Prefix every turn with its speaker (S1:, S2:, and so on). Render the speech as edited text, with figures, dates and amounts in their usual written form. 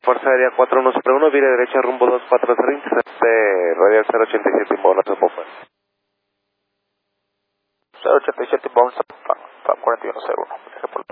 S1: Fuerza Aérea 4101, vire derecha rumbo 2430, radial 087 inbound, San Bomba.
S2: 087 inbound, San 4101.